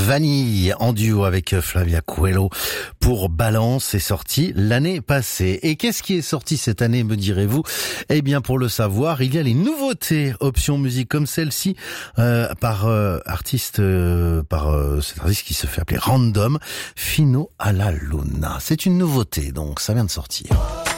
Vanille en duo avec Flavia Coelho pour Balance, c'est sorti l'année passée. Et qu'est-ce qui est sorti cette année, me direz-vous? Eh bien, pour le savoir, il y a les nouveautés Option Musique comme celle-ci par cet artiste qui se fait appeler Random, Fino alla Luna. C'est une nouveauté, donc ça vient de sortir.